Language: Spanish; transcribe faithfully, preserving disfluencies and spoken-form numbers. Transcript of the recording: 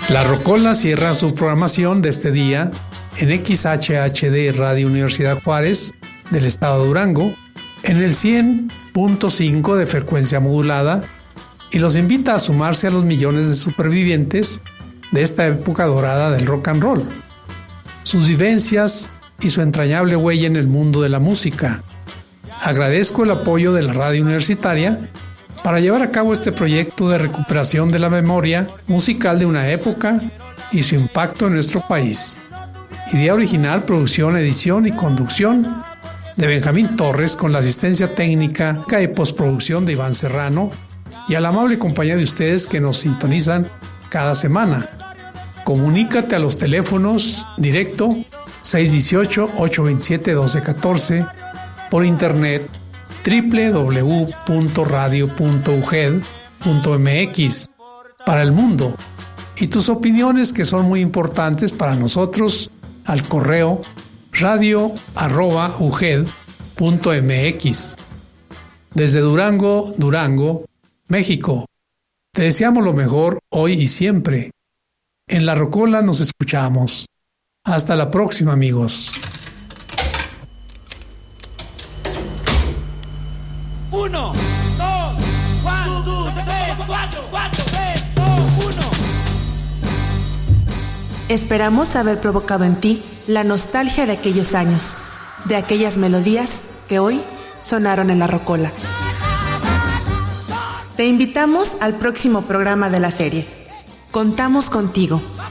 La Rocola cierra su programación de este día en X H H D Radio Universidad Juárez del estado de Durango, en el cien punto cinco de frecuencia modulada, y los invita a sumarse a los millones de supervivientes de esta época dorada del rock and roll, sus vivencias y su entrañable huella en el mundo de la música. Agradezco el apoyo de la radio universitaria para llevar a cabo este proyecto de recuperación de la memoria musical de una época y su impacto en nuestro país. Idea original, producción, edición y conducción de Benjamín Torres, con la asistencia técnica y postproducción de Iván Serrano, y a la amable compañía de ustedes que nos sintonizan cada semana. Comunícate a los teléfonos directo seis uno ocho, ocho dos siete, uno dos uno cuatro, por internet doble u doble u doble u punto radio punto u g e d punto m x para el mundo, y tus opiniones, que son muy importantes para nosotros, al correo radio arroba u g e d punto m x. Desde Durango, Durango, México, te deseamos lo mejor hoy y siempre. En La Rocola nos escuchamos. Hasta la próxima, amigos. Uno, dos, cuatro, tres, cuatro, cuatro, tres, dos, uno. Esperamos haber provocado en ti la nostalgia de aquellos años, de aquellas melodías que hoy sonaron en La Rocola. Te invitamos al próximo programa de la serie. Contamos contigo.